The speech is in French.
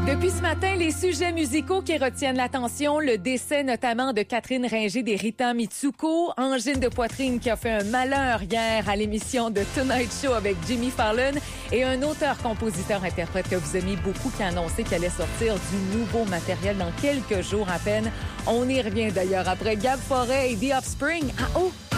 Depuis ce matin, les sujets musicaux qui retiennent l'attention, le décès notamment de Catherine Ringer des Rita Mitsuko, angine de poitrine qui a fait un malheur hier à l'émission de Tonight Show avec Jimmy Fallon et un auteur-compositeur-interprète que vous aimez beaucoup qui a annoncé qu'il allait sortir du nouveau matériel dans quelques jours à peine. On y revient d'ailleurs après Gab Forêt et The Offspring. Ah oh!